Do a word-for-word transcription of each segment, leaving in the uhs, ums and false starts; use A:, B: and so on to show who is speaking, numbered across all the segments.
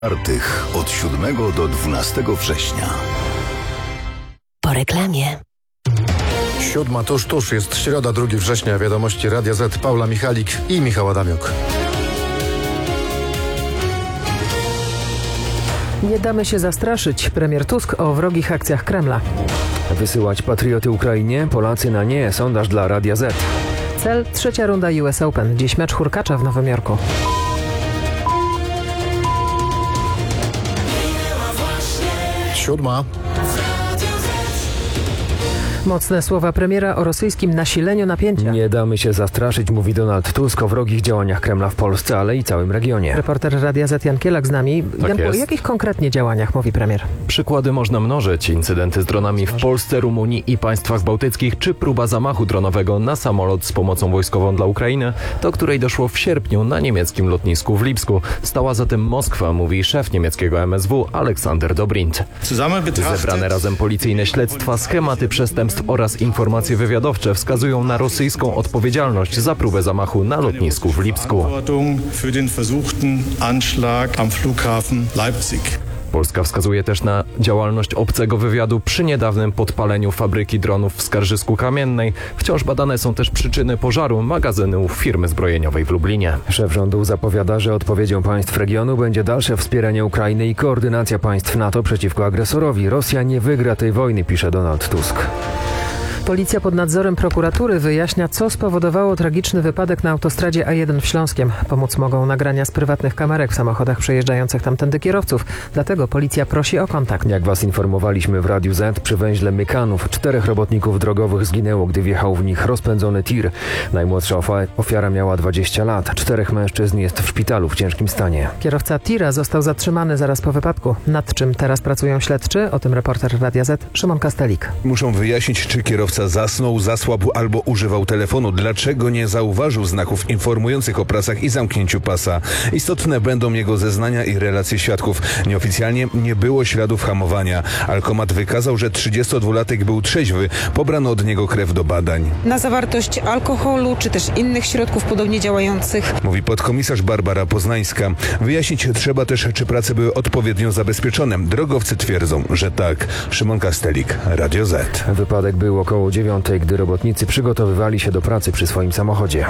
A: Czwartych od siódmego do dwunastego września.
B: Po reklamie.
C: Siódma tuż, tuż jest środa, drugiego września. Wiadomości Radia Z. Paula Michalik i Michał Adamiuk.
D: Nie damy się zastraszyć. Premier Tusk o wrogich akcjach Kremla.
E: Wysyłać patrioty Ukrainie, Polacy na nie. Sondaż dla Radia Z.
D: Cel trzecia runda U S Open. Dziś mecz Hurkacza w Nowym Jorku.
C: Siódma.
D: Mocne słowa premiera o rosyjskim nasileniu napięcia.
E: Nie damy się zastraszyć, mówi Donald Tusk o wrogich działaniach Kremla w Polsce, ale i całym regionie.
D: Reporter Radia Z Jan Kielak z nami.
F: Tak
D: Janku,
F: jest.
D: o jakich konkretnie działaniach mówi premier?
F: Przykłady można mnożyć. Incydenty z dronami w Polsce, Rumunii i państwach bałtyckich, czy próba zamachu dronowego na samolot z pomocą wojskową dla Ukrainy, do której doszło w sierpniu na niemieckim lotnisku w Lipsku. Stała za tym Moskwa, mówi szef niemieckiego M S W Aleksander Dobrindt. Zebrane razem policyjne śledztwa, schematy przestępstw oraz informacje wywiadowcze wskazują na rosyjską odpowiedzialność za próbę zamachu na lotnisku w Lipsku. Polska wskazuje też na działalność obcego wywiadu przy niedawnym podpaleniu fabryki dronów w Skarżysku Kamiennej. Wciąż badane są też przyczyny pożaru magazynu firmy zbrojeniowej w Lublinie.
E: Szef rządu zapowiada, że odpowiedzią państw regionu będzie dalsze wspieranie Ukrainy i koordynacja państw NATO przeciwko agresorowi. Rosja nie wygra tej wojny, pisze Donald Tusk.
D: Policja pod nadzorem prokuratury wyjaśnia, co spowodowało tragiczny wypadek na autostradzie A jeden w Śląskiem. Pomóc mogą nagrania z prywatnych kamerek w samochodach przejeżdżających tamtędy kierowców. Dlatego policja prosi o kontakt.
E: Jak was informowaliśmy w Radiu Z, przy węźle Mykanów czterech robotników drogowych zginęło, gdy wjechał w nich rozpędzony tir. Najmłodsza ofiara miała dwadzieścia lat. Czterech mężczyzn jest w szpitalu w ciężkim stanie.
D: Kierowca tira został zatrzymany zaraz po wypadku. Nad czym teraz pracują śledczy? O tym reporter Radia Z Szymon Kastelik.
G: Muszą wyjaśnić, czy kierowca zasnął, zasłabł albo używał telefonu. Dlaczego nie zauważył znaków informujących o pracach i zamknięciu pasa? Istotne będą jego zeznania i relacje świadków. Nieoficjalnie nie było śladów hamowania. Alkomat wykazał, że trzydziestodwulatek był trzeźwy. Pobrano od niego krew do badań.
H: Na zawartość alkoholu czy też innych środków podobnie działających.
G: Mówi podkomisarz Barbara Poznańska. Wyjaśnić trzeba też, czy prace były odpowiednio zabezpieczone. Drogowcy twierdzą, że tak. Szymon Kastelik, Radio Z.
E: Wypadek był około dziewiątej, gdy robotnicy przygotowywali się do pracy przy swoim samochodzie.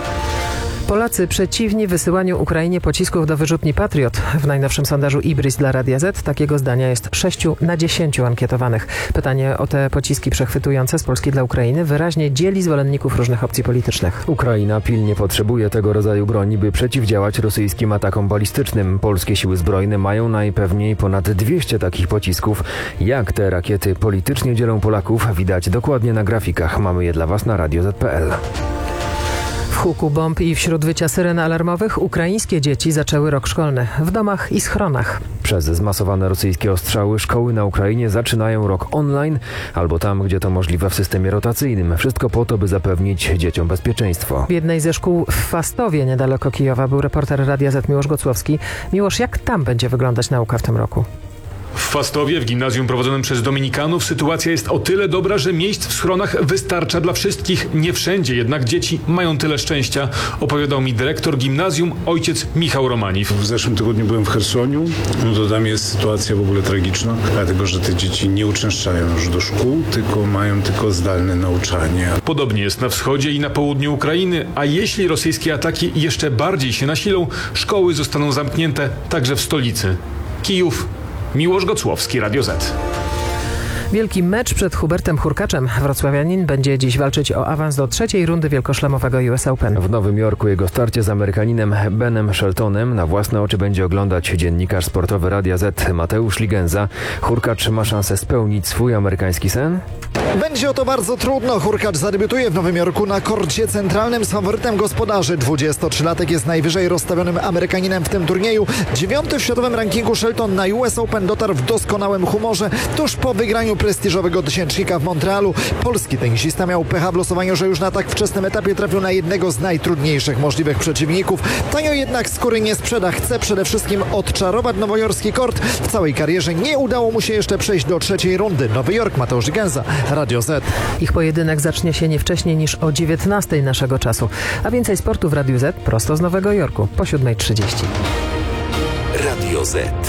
D: Polacy przeciwni wysyłaniu Ukrainie pocisków do wyrzutni Patriot. W najnowszym sondażu Ibris dla Radia Z takiego zdania jest sześciu na dziesięciu ankietowanych. Pytanie o te pociski przechwytujące z Polski dla Ukrainy wyraźnie dzieli zwolenników różnych opcji politycznych.
E: Ukraina pilnie potrzebuje tego rodzaju broni, by przeciwdziałać rosyjskim atakom balistycznym. Polskie siły zbrojne mają najpewniej ponad dwieście takich pocisków. Jak te rakiety politycznie dzielą Polaków, widać dokładnie na grafikach. Mamy je dla Was na radio zet kropka pe el.
D: W huku bomb i wśród wycia syren alarmowych ukraińskie dzieci zaczęły rok szkolny w domach i schronach.
E: Przez zmasowane rosyjskie ostrzały szkoły na Ukrainie zaczynają rok online albo tam, gdzie to możliwe w systemie rotacyjnym. Wszystko po to, by zapewnić dzieciom bezpieczeństwo.
D: W jednej ze szkół w Fastowie, niedaleko Kijowa, był reporter Radia Z Miłosz Gocłowski. Miłosz, jak tam będzie wyglądać nauka w tym roku?
I: W Fastowie, w gimnazjum prowadzonym przez dominikanów, sytuacja jest o tyle dobra, że miejsc w schronach wystarcza dla wszystkich. Nie wszędzie jednak dzieci mają tyle szczęścia, opowiadał mi dyrektor gimnazjum, ojciec Michał Romaniw.
J: W zeszłym tygodniu byłem w Chersoniu, no to tam jest sytuacja w ogóle tragiczna, dlatego że te dzieci nie uczęszczają już do szkół, tylko mają tylko zdalne nauczanie.
I: Podobnie jest na wschodzie i na południu Ukrainy, a jeśli rosyjskie ataki jeszcze bardziej się nasilą, szkoły zostaną zamknięte także w stolicy. Kijów, Miłosz Gocłowski, Radio Z.
D: Wielki mecz przed Hubertem Hurkaczem. Wrocławianin będzie dziś walczyć o awans do trzeciej rundy wielkoszlemowego U S Open.
E: W Nowym Jorku jego starcie z Amerykaninem Benem Sheltonem na własne oczy będzie oglądać dziennikarz sportowy Radia Z Mateusz Ligenza. Hurkacz ma szansę spełnić swój amerykański sen?
K: Będzie o to bardzo trudno. Hurkacz zadebiutuje w Nowym Jorku na korcie centralnym z faworytem gospodarzy. dwudziestotrzylatek jest najwyżej rozstawionym Amerykaninem w tym turnieju. Dziewiąty w światowym rankingu Shelton na U S Open dotarł w doskonałym humorze tuż po wygraniu prestiżowego tysięcznika w Montrealu. Polski tenisista miał pecha w losowaniu, że już na tak wczesnym etapie trafił na jednego z najtrudniejszych możliwych przeciwników. Tanio jednak skóry nie sprzeda. Chce przede wszystkim odczarować nowojorski kort. W całej karierze nie udało mu się jeszcze przejść do trzeciej rundy. Nowy Jork, Mateusz Ligenza, Radio Z.
D: Ich pojedynek zacznie się nie wcześniej niż o dziewiętnastej naszego czasu. A więcej sportu w Radiu Z prosto z Nowego Jorku po siódmej trzydzieści.
A: Radio
L: Radio Z.